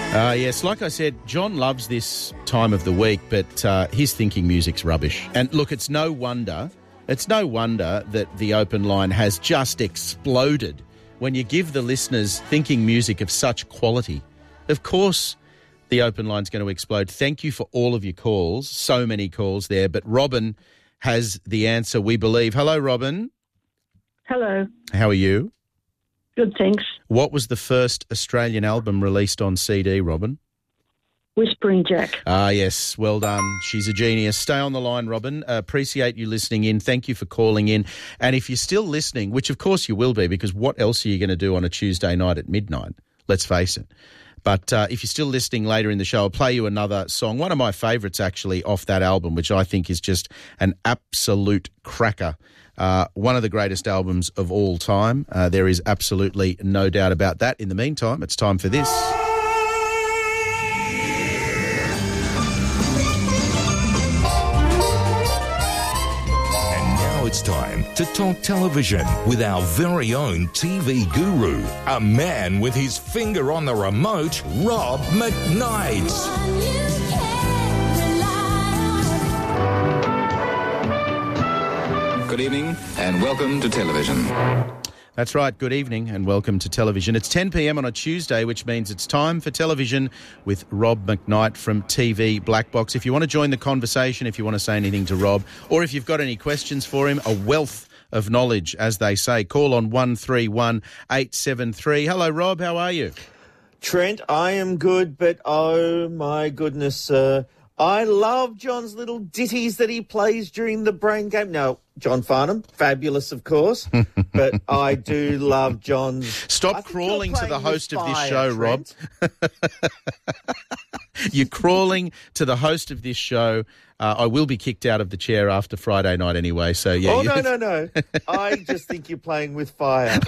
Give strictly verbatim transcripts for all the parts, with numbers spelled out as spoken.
Uh, yes, like I said, John loves this time of the week, but uh, his thinking music's rubbish. And look, it's no wonder, it's no wonder that the open line has just exploded when you give the listeners thinking music of such quality. Of course, the open line's going to explode. Thank you for all of your calls, so many calls there. But Robin has the answer, we believe. Hello, Robin. Hello. How are you? Good, thanks. What was the first Australian album released on C D, Robin? Whispering Jack. Ah, yes. Well done. She's a genius. Stay on the line, Robin. Uh, appreciate you listening in. Thank you for calling in. And if you're still listening, which of course you will be, because what else are you going to do on a Tuesday night at midnight? Let's face it. But uh, if you're still listening later in the show, I'll play you another song. One of my favourites, actually, off that album, which I think is just an absolute cracker. Uh, one of the greatest albums of all time. Uh, there is absolutely no doubt about that. In the meantime, it's time for this. It's time to talk television with our very own T V guru, a man with his finger on the remote, Rob McKnight. Good evening and welcome to television. That's right. Good evening and welcome to television. It's ten p.m. on a Tuesday, which means it's time for television with Rob McKnight from T V Black Box. If you want to join the conversation, if you want to say anything to Rob, or if you've got any questions for him, a wealth of knowledge, as they say, call on one three one eight seven three. Hello, Rob. How are you? Trent, I am good, but oh my goodness, uh, I love John's little ditties that he plays during the brain game. Now, John Farnham, fabulous, of course, but I do love John's... Stop crawling to the host of this fire, show, Trent. Rob. You're crawling to the host of this show. Uh, I will be kicked out of the chair after Friday night anyway, so yeah. Oh, no, no, no. I just think you're playing with fire.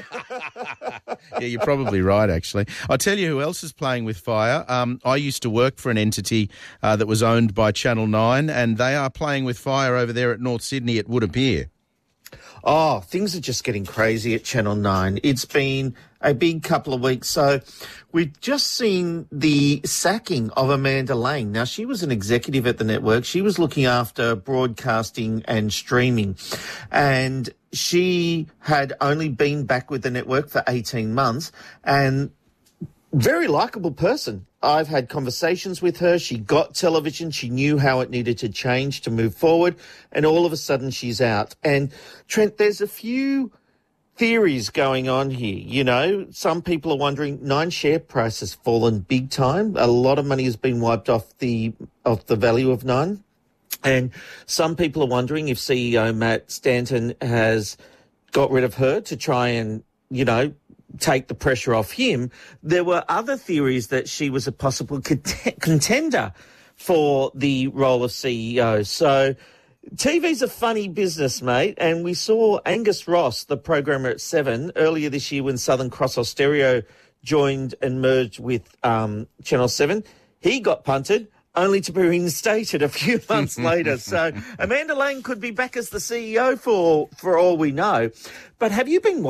Yeah, you're probably right, actually. I'll tell you who else is playing with fire. Um, I used to work for an entity uh, that was owned by Channel nine, and they are playing with fire over there at North Sydney, it would appear. Oh, things are just getting crazy at Channel nine. It's been a big couple of weeks. So we've just seen the sacking of Amanda Lang. Now, she was an executive at the network. She was looking after broadcasting and streaming. And she had only been back with the network for eighteen months. And very likeable person. I've had conversations with her. She got television. She knew how it needed to change to move forward. And all of a sudden she's out. And Trent, there's a few theories going on here. You know, some people are wondering, Nine share price has fallen big time. A lot of money has been wiped off the, off the value of Nine. And some people are wondering if C E O Matt Stanton has got rid of her to try and, you know, take the pressure off him. There were other theories that she was a possible cont- contender for the role of C E O. So T V's a funny business, mate, and we saw Angus Ross, the programmer at Seven, earlier this year when Southern Cross Austereo joined and merged with um, Channel seven. He got punted, only to be reinstated a few months later. So Amanda Lang could be back as the C E O for, for all we know. But have you been